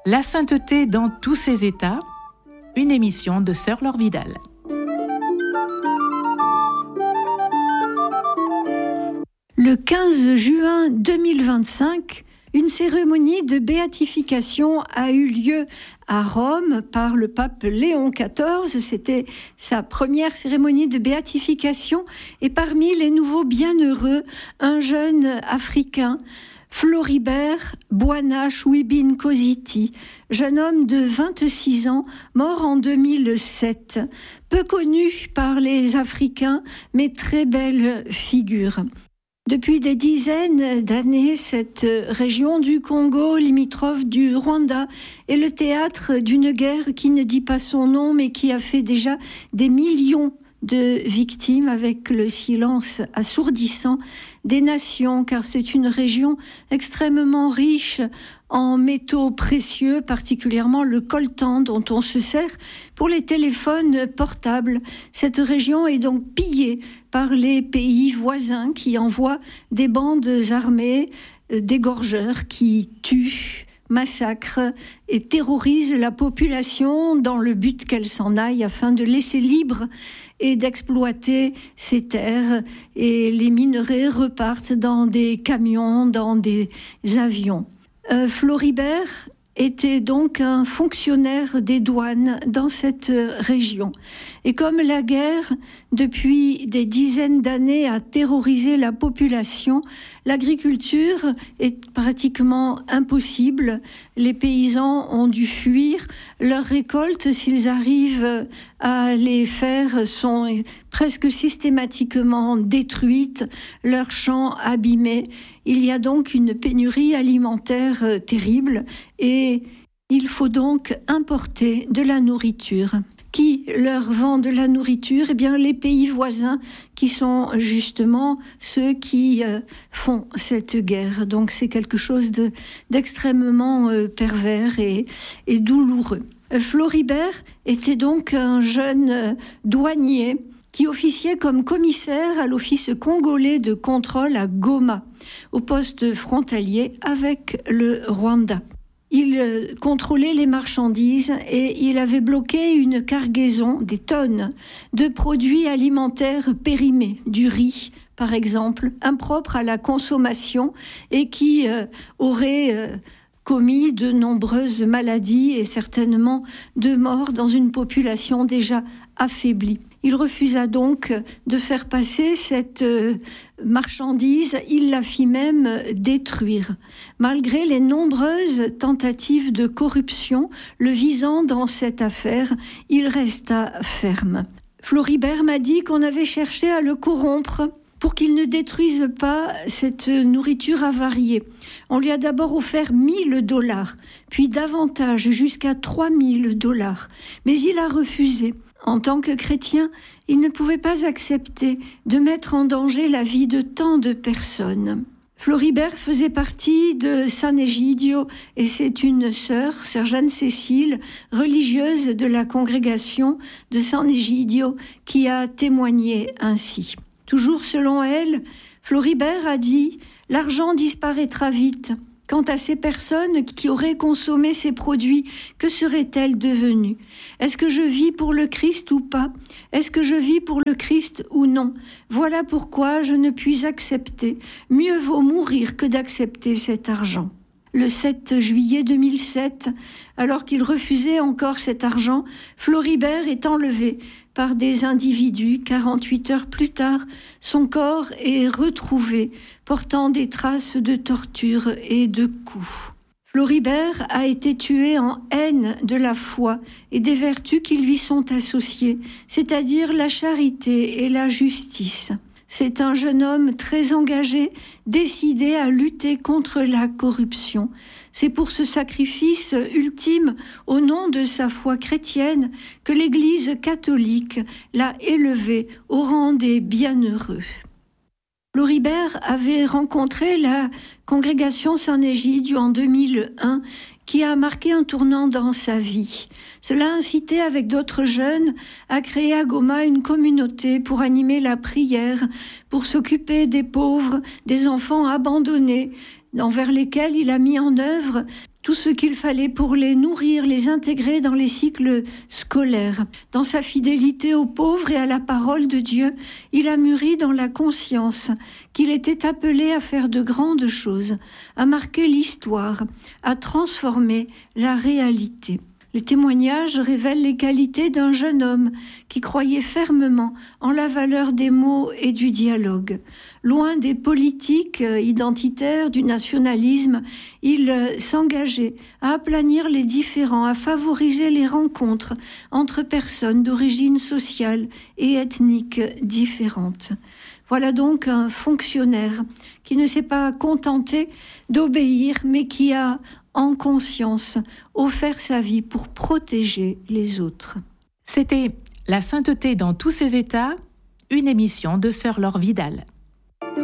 La sainteté dans tous ses états, une émission de Sœur Laure Vidal. Le 15 juin 2025, une cérémonie de béatification a eu lieu à Rome par le pape Léon XIV. C'était sa première cérémonie de béatification. Et parmi les nouveaux bienheureux, un jeune Africain, Floribert Bwana Chouibine Koziti, jeune homme de 26 ans, mort en 2007. Peu connu par les Africains, mais très belle figure. Depuis des dizaines d'années, cette région du Congo, limitrophe du Rwanda, est le théâtre d'une guerre qui ne dit pas son nom, mais qui a fait déjà des millions de victimes avec le silence assourdissant des nations, car c'est une région extrêmement riche en métaux précieux, particulièrement le coltan dont on se sert pour les téléphones portables. Cette région est donc pillée par les pays voisins qui envoient des bandes armées d'égorgeurs qui tuent, massacrent et terrorisent la population dans le but qu'elle s'en aille afin de laisser libre et d'exploiter ces terres, et les minerais repartent dans des camions, dans des avions. Floribert était donc un fonctionnaire des douanes dans cette région. Et comme la guerre, depuis des dizaines d'années, a terrorisé la population, l'agriculture est pratiquement impossible. Les paysans ont dû fuir. Leurs récoltes, s'ils arrivent à les faire, sont presque systématiquement détruites, leurs champs abîmés. Il y a donc une pénurie alimentaire terrible et il faut donc importer de la nourriture. Qui leur vend de la nourriture ? Eh bien, les pays voisins qui sont justement ceux qui font cette guerre. Donc, c'est quelque chose d'extrêmement pervers et douloureux. Floribert était donc un jeune douanier qui officiait comme commissaire à l'Office congolais de contrôle à Goma, au poste frontalier avec le Rwanda. Il contrôlait les marchandises et il avait bloqué une cargaison, des tonnes, de produits alimentaires périmés, du riz par exemple, impropre à la consommation et qui aurait commis de nombreuses maladies et certainement de morts dans une population déjà affaiblie. Il refusa donc de faire passer cette marchandise, il la fit même détruire. Malgré les nombreuses tentatives de corruption le visant dans cette affaire, il resta ferme. Floribert m'a dit qu'on avait cherché à le corrompre pour qu'il ne détruise pas cette nourriture avariée. On lui a d'abord offert $1,000, puis davantage, jusqu'à $3,000. Mais il a refusé. En tant que chrétien, il ne pouvait pas accepter de mettre en danger la vie de tant de personnes. Floribert faisait partie de San Egidio et c'est une sœur Jeanne-Cécile, religieuse de la congrégation de San Egidio, qui a témoigné ainsi. Toujours selon elle, Floribert a dit « L'argent disparaîtra vite. Quant à ces personnes qui auraient consommé ces produits, que seraient-elles devenues ? Est-ce que je vis pour le Christ ou pas ? Est-ce que je vis pour le Christ ou non ? Voilà pourquoi je ne puis accepter. Mieux vaut mourir que d'accepter cet argent. » Le 7 juillet 2007, alors qu'il refusait encore cet argent, Floribert est enlevé par des individus. 48 heures plus tard, son corps est retrouvé, portant des traces de torture et de coups. Floribert a été tué en haine de la foi et des vertus qui lui sont associées, c'est-à-dire la charité et la justice. C'est un jeune homme très engagé, décidé à lutter contre la corruption. C'est pour ce sacrifice ultime, au nom de sa foi chrétienne, que l'Église catholique l'a élevé au rang des bienheureux. Floribert avait rencontré la congrégation San Egidio en 2001, qui a marqué un tournant dans sa vie. Cela a incité avec d'autres jeunes à créer à Goma une communauté pour animer la prière, pour s'occuper des pauvres, des enfants abandonnés, envers lesquels il a mis en œuvre tout ce qu'il fallait pour les nourrir, les intégrer dans les cycles scolaires. Dans sa fidélité aux pauvres et à la parole de Dieu, il a mûri dans la conscience qu'il était appelé à faire de grandes choses, à marquer l'histoire, à transformer la réalité. Les témoignages révèlent les qualités d'un jeune homme qui croyait fermement en la valeur des mots et du dialogue. Loin des politiques identitaires, du nationalisme, il s'engageait à aplanir les différends, à favoriser les rencontres entre personnes d'origine sociale et ethnique différentes. Voilà donc un fonctionnaire qui ne s'est pas contenté d'obéir, mais qui a en conscience, offert sa vie pour protéger les autres. C'était La sainteté dans tous ses états, une émission de Sœur Laure Vidal.